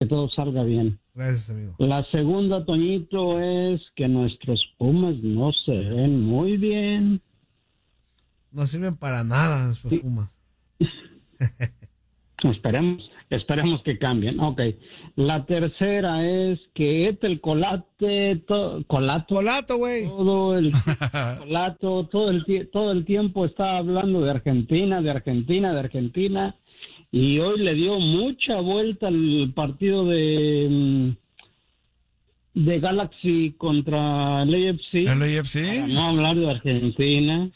todo salga bien. Gracias, amigo. La segunda, Toñito, es que nuestros Pumas no se ven muy bien. No sirven para nada nuestros Pumas. Esperemos que cambien. Ok. La tercera es que el Colate, Colato, güey. todo el Colato, todo el tiempo está hablando de Argentina, y hoy le dio mucha vuelta al partido de Galaxy contra el AFC. ¿El AFC? Para no hablar de Argentina.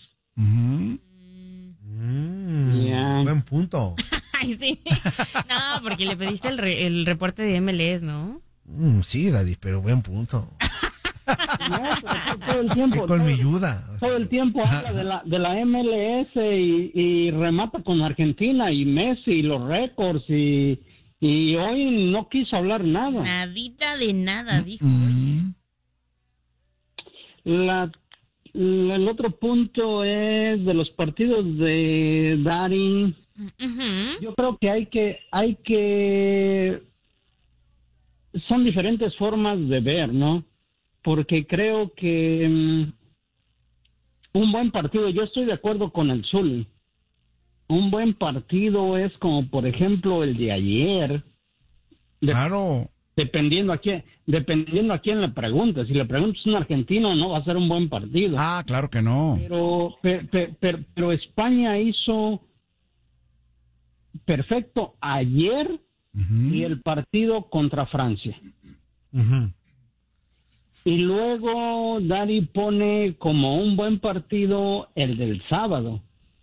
Buen punto. Ay, sí. No, porque le pediste el reporte de MLS, ¿no? Sí, Dari, pero buen punto. No, todo el tiempo. Qué colmilluda. Todo el tiempo habla de la MLS y remata con Argentina y Messi y los récords y hoy no quiso hablar nada. Nadita de nada, dijo. El otro punto es de los partidos de Darin. Yo creo que hay que son diferentes formas de ver, ¿no? Porque creo que un buen partido, yo estoy de acuerdo con el Zul. Un buen partido es como, por ejemplo, el de ayer. Claro. Dependiendo a quién le preguntes. Si le preguntas a un argentino, no va a ser un buen partido. Ah, claro que no. Pero España hizo perfecto ayer y el partido contra Francia. Y luego Dari pone como un buen partido el del sábado.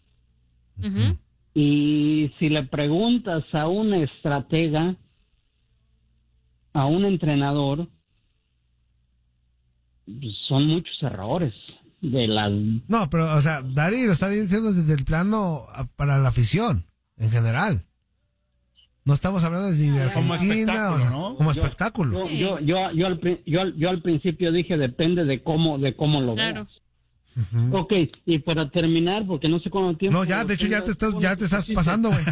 Y si le preguntas a un estratega, a un entrenador, son muchos errores de las... No, pero, o sea, Dari lo está diciendo desde el plano para la afición, en general. No estamos hablando ni de como Argentina, espectáculo, ¿no? Como espectáculo. Yo al principio dije depende de cómo lo Claro. veas. Ok, y para terminar, porque no sé cuánto tiempo... No, ya, de hecho ya te estás pasando, güey.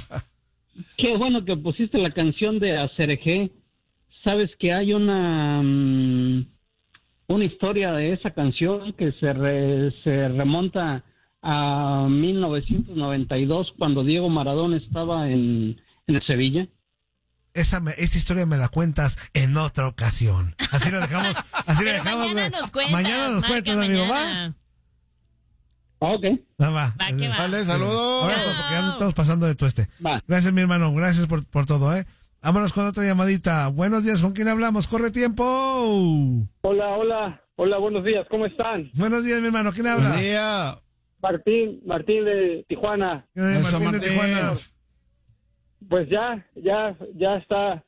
Qué bueno que pusiste la canción de Aserejé. Sabes que hay una historia de esa canción que se remonta a 1992 cuando Diego Maradona estaba en el Sevilla. Esta historia me la cuentas en otra ocasión. Así lo dejamos. Mañana nos cuentas. Mañana nos cuentas, amigo, ¿va? Ok. Va que va. Vale, saludos. Abrazo, porque ya nos estamos pasando de tueste. Va. Gracias, mi hermano. Gracias por todo, ¿eh? Vámonos con otra llamadita. Buenos días, ¿con quién hablamos? ¡Corre tiempo! Hola, buenos días, ¿cómo están? Buenos días, mi hermano. ¿Quién habla? Buen día. Martín de Tijuana. Eso, Martín de Martín. Tijuana. Pues ya está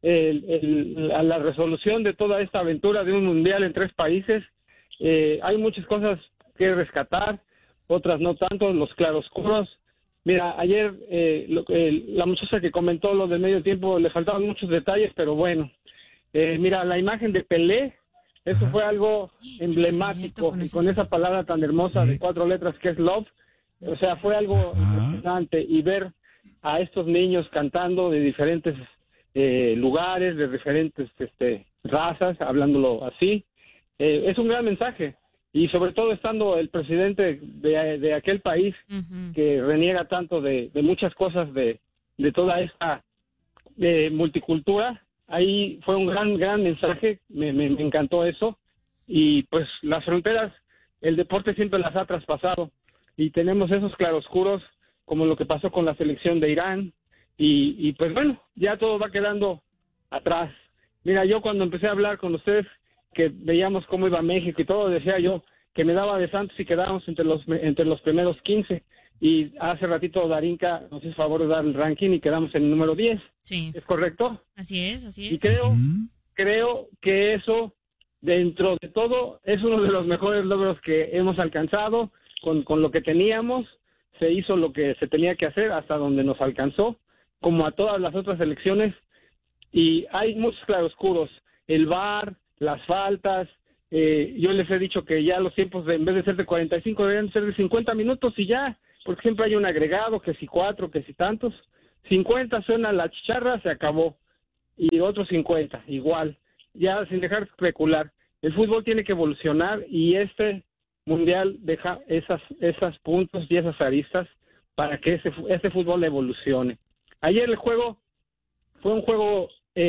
a la resolución de toda esta aventura de un mundial en 3 países. Hay muchas cosas que rescatar, otras no tanto, los claroscuros. Mira, ayer la muchacha que comentó lo del medio tiempo, le faltaban muchos detalles, pero bueno. Mira, la imagen de Pelé, eso fue algo emblemático, y con esa palabra tan hermosa de 4 letras que es love, o sea, fue algo impresionante, y ver a estos niños cantando de diferentes lugares, de diferentes razas, hablándolo así, es un gran mensaje. Y sobre todo estando el presidente de aquel país que reniega tanto de muchas cosas de toda esta multicultura, ahí fue un gran mensaje, me encantó eso. Y pues las fronteras, el deporte siempre las ha traspasado, y tenemos esos claroscuros como lo que pasó con la selección de Irán, y pues bueno, ya todo va quedando atrás. Mira, yo cuando empecé a hablar con ustedes, que veíamos cómo iba México y todo, decía yo que me daba de santos y quedábamos entre los primeros 15, y hace ratito Darinka nos hizo favor de dar el ranking y quedamos en el número 10. Sí. ¿Es correcto? Así es. Y creo que eso, dentro de todo, es uno de los mejores logros que hemos alcanzado con lo que teníamos. Se hizo lo que se tenía que hacer hasta donde nos alcanzó, como a todas las otras elecciones, y hay muchos claroscuros, el VAR, las faltas. Yo les he dicho que ya los tiempos, en vez de ser de 45, deberían ser de 50 minutos y ya, porque siempre hay un agregado, que si 4, que si tantos. 50 suena la chicharra, se acabó. y otros 50, igual. Ya sin dejar de especular. El fútbol tiene que evolucionar y este mundial deja esas puntos y esas aristas para que ese fútbol evolucione. Ayer el juego fue un juego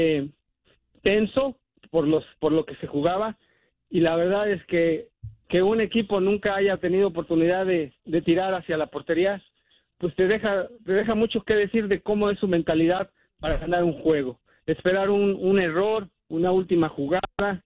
tenso por lo que se jugaba, y la verdad es que un equipo nunca haya tenido oportunidad de tirar hacia la portería, pues te deja mucho que decir de cómo es su mentalidad para ganar un juego. Esperar un error, una última jugada,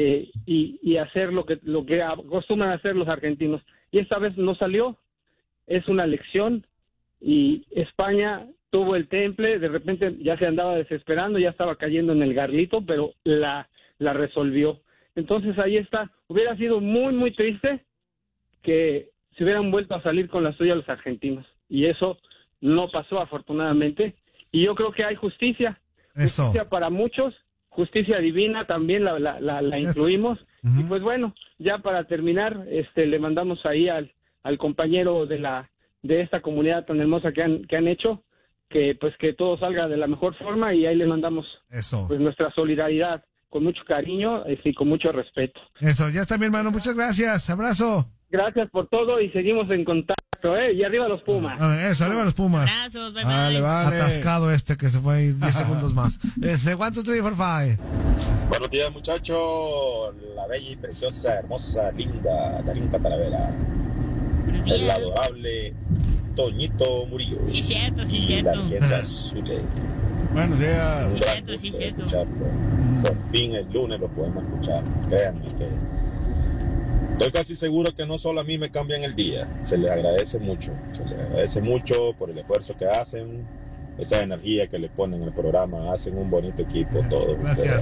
y hacer lo que acostumbran a hacer los argentinos. Y esta vez no salió. Es una lección, y España tuvo el temple, de repente ya se andaba desesperando, ya estaba cayendo en el garlito, pero la resolvió. Entonces ahí está. Hubiera sido muy, muy triste que se hubieran vuelto a salir con la suya los argentinos, y eso no pasó, afortunadamente, y yo creo que hay justicia para muchos, justicia divina también la incluimos. Y pues bueno, ya para terminar, le mandamos ahí al compañero de esta comunidad tan hermosa que han hecho, que todo salga de la mejor forma, y ahí le mandamos pues nuestra solidaridad con mucho cariño y con mucho respeto. Eso, ya está, mi hermano, muchas gracias, abrazo. Gracias por todo y seguimos en contacto, y arriba los Pumas. Eso, arriba los Pumas. Abrazos, bye Vale. Atascado que se fue 10 segundos más. 1, 2, 3, 4, 5. Buenos días, muchachos. La bella y preciosa, hermosa, linda Darinka Talavera. Buenos días. El adorable Toñito Murillo. Sí, cierto. Y la leyenda Zule. Buenos días. Un gran Sí, gusto cierto. escucharlo. Por fin el lunes lo podemos escuchar. Créanme que estoy casi seguro que no solo a mí me cambian el día. Se les agradece mucho. Se les agradece mucho por el esfuerzo que hacen, esa energía que le ponen al programa. Hacen un bonito equipo todos. Gracias.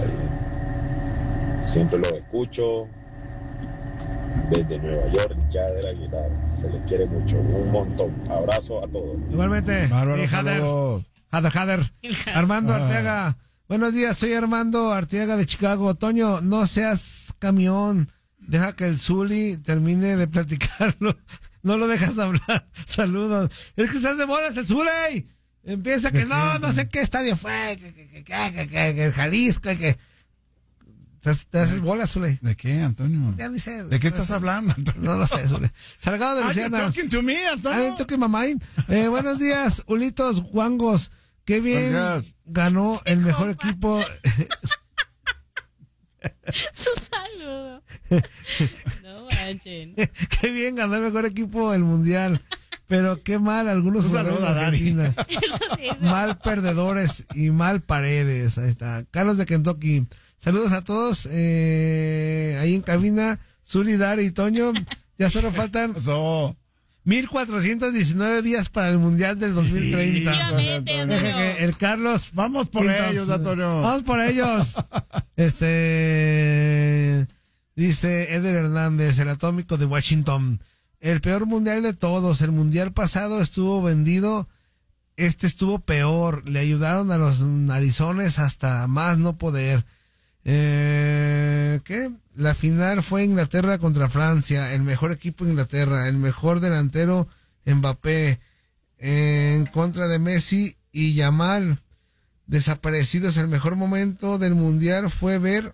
Siempre los escucho desde Nueva York, Yader Aguilar. Se les quiere mucho, un montón. Abrazo a todos. Igualmente. Bárbaro, Jader. saludos. Jader. Armando Arteaga. Buenos días, soy Armando Arteaga de Chicago. Toño, no seas camión. Deja que el Zuli termine de platicarlo. No lo dejas hablar. Saludos. Es que se hace bolas el Zuli. Empieza que no sé qué estadio fue. Que el Jalisco. Que te haces bolas, Zuli. ¿De qué, Antonio? Ya ni sé. ¿De qué estás hablando, Antonio? No lo sé, Zuli. Salgado de Are you Luciana. talking to me, Antonio? I'm talking mamá. Buenos días, Ulitos Guangos. Qué bien Gracias. ganó el mejor equipo. Su saludo. No manchen. Qué bien ganó el mejor equipo del mundial. Pero qué mal algunos Un jugadores de saludo a Dari. Argentina. Eso sí. Mal perdedores y mal Paredes. Ahí está. Carlos de Kentucky. Saludos a todos. Ahí en cabina. Zuli, Dari y Toño. Ya solo faltan Eso. 1419 días para el mundial del 2030. Efectivamente, Deje Antonio. que el Carlos. Vamos por Quinto. ellos, Antonio. Vamos por ellos. Dice Eder Hernández, el atómico de Washington. El peor mundial de todos. El mundial pasado estuvo vendido. Este estuvo peor. Le ayudaron a los narizones hasta más no poder. ¿Qué? La final fue Inglaterra contra Francia. El mejor equipo Inglaterra. El mejor delantero Mbappé. En contra de Messi y Yamal. Desaparecidos. El mejor momento del mundial fue ver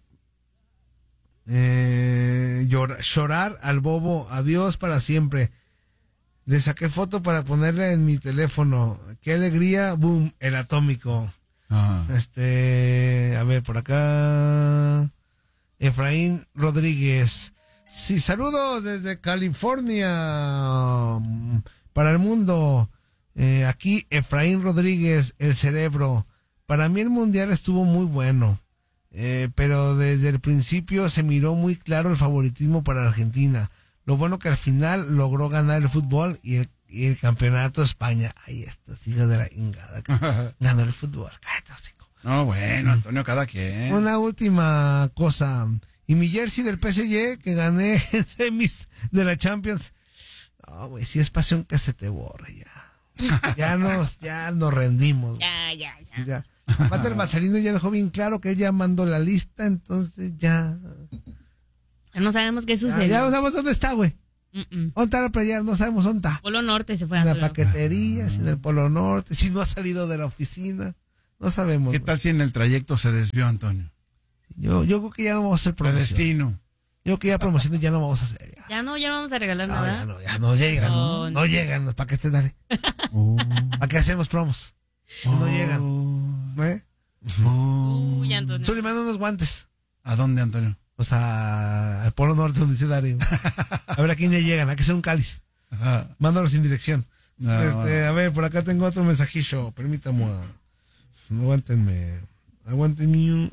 llorar al Bobo. Adiós para siempre. Le saqué foto para ponerla en mi teléfono. Qué alegría. Boom, el atómico. Ah. A ver, por acá Efraín Rodríguez. Sí, saludos desde California para el mundo. Aquí Efraín Rodríguez, el cerebro. Para mí el mundial estuvo muy bueno, pero desde el principio se miró muy claro el favoritismo para Argentina. Lo bueno que al final logró ganar el fútbol y el campeonato de España. Ahí estos hijos de la ingada. Ganó el fútbol. Cállate, hocico. No, bueno, Antonio, cada quien. Una última cosa. Y mi jersey del PSG que gané en semis de la Champions. No, güey, si es pasión que se te borre ya. Ya nos rendimos. Ya. Aparte el Marcelino ya dejó bien claro que ella mandó la lista, entonces ya. No sabemos qué sucedió. Ya no sabemos dónde está, güey. ¿Dónde está la playa? No sabemos dónde está. Polo Norte se fue En a la otro lado. paquetería, si en el Polo Norte, si no ha salido de la oficina. No sabemos. ¿Qué tal si en el trayecto se desvió, Antonio? Yo creo que ya no vamos a hacer promoción. Destino. Yo creo que ya promociones ya no vamos a hacer. Ya no vamos a regalar nada. Ya no llegan. No. No llegan. ¿Para qué te daré? ¿Para qué hacemos promos? No llegan. ¿Eh? Uy, Antonio. Solo manda unos guantes. ¿A dónde, Antonio? O sea, al Polo Norte donde dice Darío. A ver a quién ya llegan. Hay que ser un cáliz. Ajá. Mándalos sin dirección. No. A ver, por acá tengo otro mensajillo. Permítame. Aguántenme. Aguanten.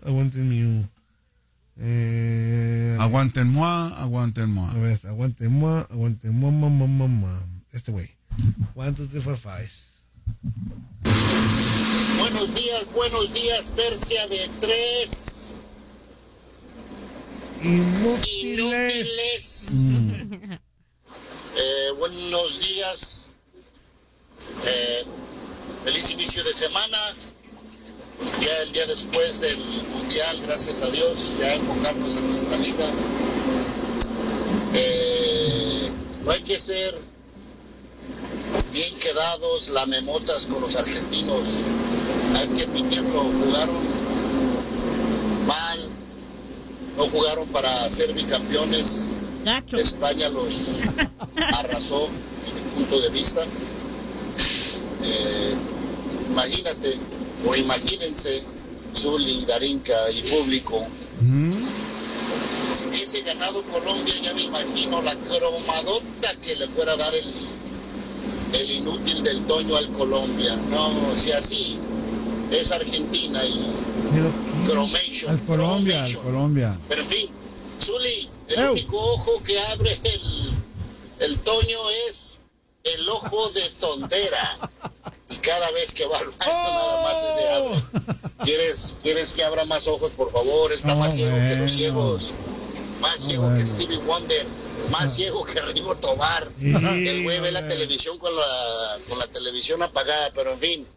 Aguanten moi. A ver, aguanten, mamá. Este güey. 1, 2, 3, 4, 5. Buenos días, tercia de 3. Inútiles. Buenos días. Feliz inicio de semana. Ya el día después del Mundial, gracias a Dios, ya enfocarnos en nuestra liga. No hay que ser bien quedados, lamemotas con los argentinos. Hay que admitirlo, jugaron mal, no jugaron para ser bicampeones. Gacho. España los arrasó, desde mi punto de vista. Imagínate, o imagínense, Zuli, Darinka y público, si hubiese ganado Colombia, ya me imagino la cromadota que le fuera a dar el inútil del Toño al Colombia. No, si así es Argentina y Cromation. Al Colombia. Pero en fin, Zuli, el único ojo que abre el Toño es el ojo de Tondera. Y cada vez que va al baño nada más ese abre. ¿Quieres que abra más ojos, por favor? Está más ciego que los ciegos. Más ciego que Stevie Wonder. Más ciego que Rigo Tobar. El güey ve la televisión con la televisión apagada, pero en fin.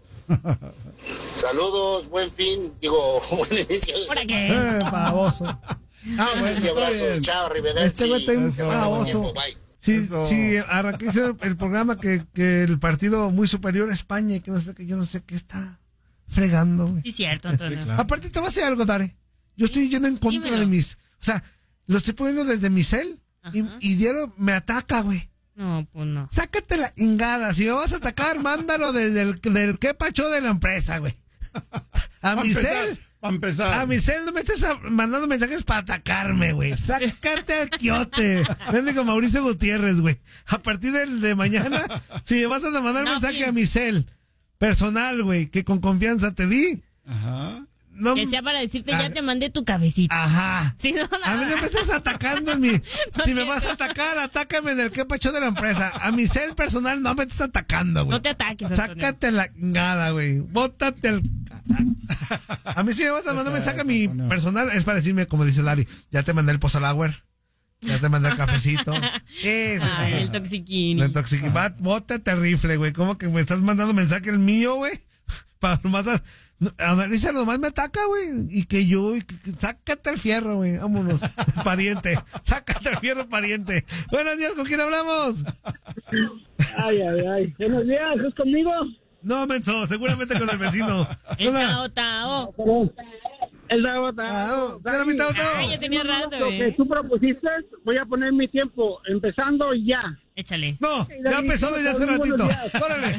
Saludos, buen fin. Digo, buen inicio de ¿Para qué? Baboso. Besos y abrazos. Chao, arrivederci. Este güey está un baboso. Bye. Sí, arranqué el programa que el partido muy superior a España y que no sé, que yo no sé qué está fregando, güey. Sí, cierto, Antonio. Sí, claro. Aparte te voy a decir algo, Dare. Yo estoy yendo en contra de mis... O sea, lo estoy poniendo desde mi cel y diario me ataca, güey. No, pues no. Sácate la ingada. Si me vas a atacar, mándalo desde del qué pacho de la empresa, güey. A mi cel... Para empezar. A mi cel no me estés mandando mensajes para atacarme, güey. Sácate al quiote. Vende con Mauricio Gutiérrez, güey. A partir de mañana, si me vas a mandar mensaje a mi cel personal, güey, que con confianza te di. Ajá. No, que sea para decirte, ya te mandé tu cabecita. Ajá. Sí, no, a mí no me estás atacando en mi... No si me vas a atacar, atácame en el que pacho de la empresa. A mi cel personal no me estás atacando, güey. No te ataques, Antonio. Sácate la ngada, güey. Bótate el... A mí si me vas a mandar mensaje a mi personal, es para decirme, como dice Larry, ya te mandé el pozalagüer. Ya te mandé el cafecito. El toxiquini. El toxiquini. Bótate el rifle, güey. ¿Cómo que me estás mandando mensaje el mío, güey? Para nomás... Analisa nomás me ataca, güey. Y que yo, sácate el fierro, güey. Vámonos. Pariente. Sácate el fierro, pariente. Buenos días, ¿con quién hablamos? Ay. Buenos días, ¿es conmigo? No, menso, seguramente con el vecino. El Tao. El Tao. Ya tenía rato, Lo que tú propusiste, voy a poner mi tiempo, empezando ya. Échale. No, ya empezó desde hace ratito. Órale.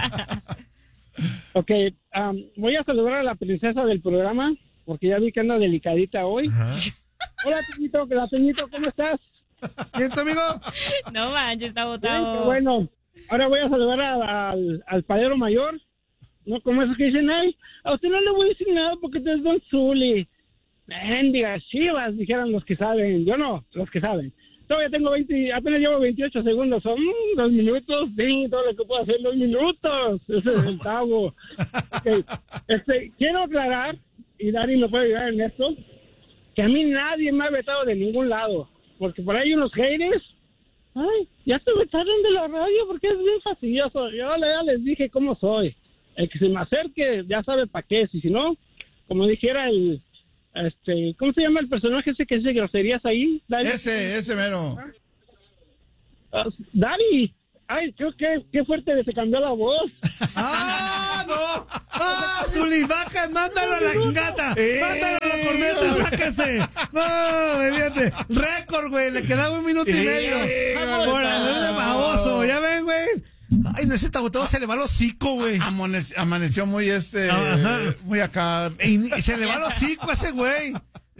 Ok, voy a saludar a la princesa del programa, porque ya vi que anda delicadita hoy. Ajá. Hola, Peñito, ¿cómo estás? ¿Quién tu amigo? No manches, está botado. Bien, bueno, ahora voy a saludar al padero mayor. No como esos que dicen, ay, a usted no le voy a decir nada porque usted es Don Zuli. Mendigas chivas, dijeron los que saben. Yo no, los que saben. Todavía tengo apenas llevo 28 segundos, son 2 minutos, sí, todo lo que puedo hacer en 2 minutos, ese es el Tavo. Okay. Quiero aclarar, y Dari me puede ayudar en esto, que a mí nadie me ha vetado de ningún lado, porque por ahí hay unos haters, ay, ya se vetaron de la radio porque es bien fastidioso, yo ya les dije cómo soy, el que se me acerque ya sabe para qué es, y si no, como dijera el... ¿cómo se llama el personaje ese que dice groserías ahí? Dari? Ese mero. Dari, Ay, qué fuerte se cambió la voz. ¡Ah, no! ¡Ah, Zuli, baja! ¡Mándalo a la gata! ¡Mándalo a la corneta! ¡Sáquese! ¡No, fíjate! ¡Récord, güey! Le quedaba 1 minuto y medio. ¡Por haber de baboso! ¿Ya ven, güey? Ay, no, ese taboteo se le va el hocico, güey. Amaneció muy muy acá. Y se le va el hocico a ese güey.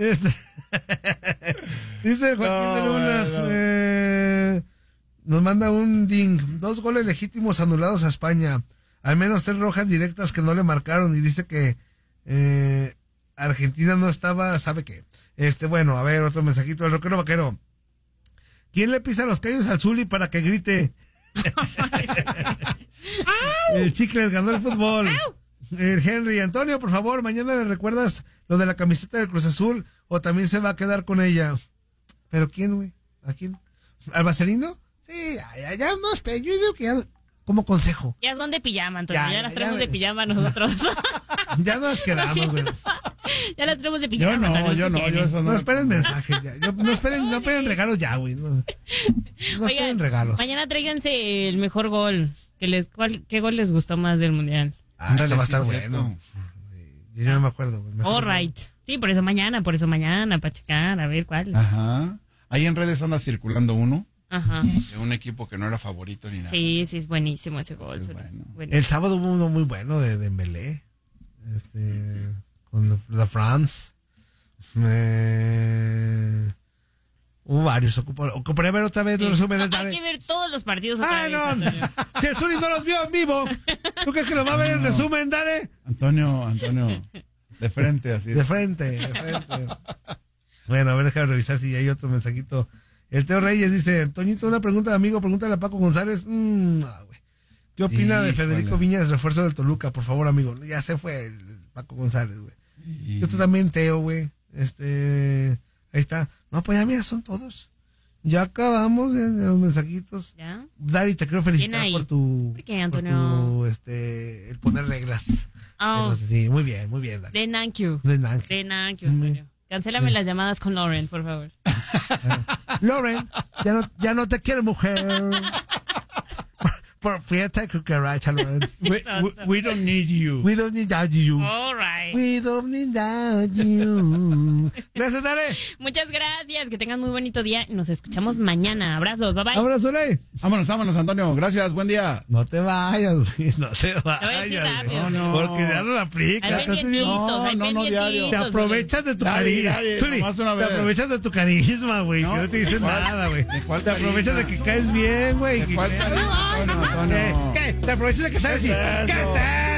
Dice el Joaquín de Luna. Nos manda un ding. 2 goles legítimos anulados a España. Al menos 3 rojas directas que no le marcaron. Y dice que Argentina no estaba, ¿sabe qué? Bueno, a ver, otro mensajito del rockero vaquero. ¿Quién le pisa los callos al Zuli para que grite? El Chicles ganó el fútbol. El Henry, Antonio, por favor, mañana le recuerdas lo de la camiseta del Cruz Azul o también se va a quedar con ella. ¿Pero quién, güey? ¿A quién? ¿Al Vaselino? Sí, ya no, yo digo que ya, como consejo. Ya son de pijama, Antonio, ya las traemos de pijama nosotros. Ya nos quedamos, güey. Ya las traemos de pijama. Yo eso no. No esperen mensajes ya. No esperen regalos ya, güey. No esperen regalos. Mañana tráiganse el mejor gol. ¿Qué gol les gustó más del Mundial? Esto va a estar bueno. Yo ya no me acuerdo. All right. Sí, por eso mañana, para checar, a ver cuál. Ajá. Ahí en redes anda circulando uno. Ajá. De un equipo que no era favorito ni nada. Sí, es buenísimo ese gol. Bueno. El sábado hubo uno muy bueno de Dembélé. Con la France. Hubo varios. Ocuparé ver otra vez los resúmenes. Hay que ver todos los partidos otra vez, no. Antonio. Si el Zuli no los vio en vivo, ¿tú crees que lo va a ver en resumen, Dale? Antonio, de frente así. De frente. Bueno, a ver, déjame revisar si hay otro mensajito. El Teo Reyes dice, Toñito, una pregunta de amigo, pregúntale a Paco González. Güey. ¿Qué opina de Federico Viñas, refuerzo del Toluca? Por favor, amigo. Ya se fue el Paco González, güey. Yo también, Teo, güey. Ahí está. No, pues ya mira, son todos. Ya acabamos de los mensajitos. ¿Ya? Dari, te quiero felicitar por tu... ¿Por qué, Antonio? el poner reglas. Oh. Sí, muy bien, Dari. De Nankyu, Antonio. Cancélame las llamadas con Lauren, por favor. Lauren, ya no te quiero, mujer. Fíjate que garage, Lauren. We don't need you. We don't need you. All right. We don't need you. Gracias, Dale. Muchas gracias. Que tengan muy bonito día. Nos escuchamos mañana. Abrazos. Bye bye. Abrazo, Ley. Vámonos, Antonio. Gracias. Buen día. No te vayas, Luis. No te vayas. No. Porque ya no la aplica. Hay pendientitos, no, diario. Te aprovechas de tu carisma. Te aprovechas de tu carisma, güey. No, que no te dicen nada, güey. Te aprovechas de que caes bien, güey. ¿De cuál carisma? ¿Qué? Te aprovechas de que sabes. ¿Qué?